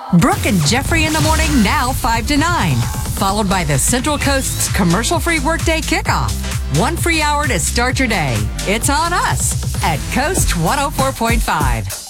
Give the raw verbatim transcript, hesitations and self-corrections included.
Brooke and Jeffrey in the morning, now five to nine. Followed by the Central Coast's commercial-free workday kickoff. One free hour to start your day. It's on us at Coast one oh four point five.